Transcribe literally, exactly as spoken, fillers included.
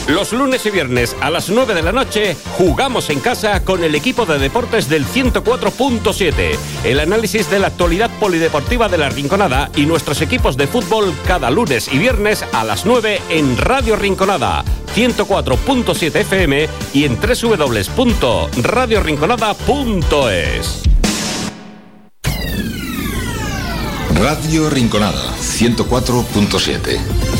Los lunes y viernes a las nueve de la noche jugamos en casa con el equipo de deportes del ciento cuatro punto siete. El análisis de la actualidad polideportiva de La Rinconada y nuestros equipos de fútbol cada lunes y viernes a las nueve en Radio Rinconada, ciento cuatro punto siete F M y en doble u doble u doble u punto radio rinconada punto es. Radio Rinconada ciento cuatro punto siete.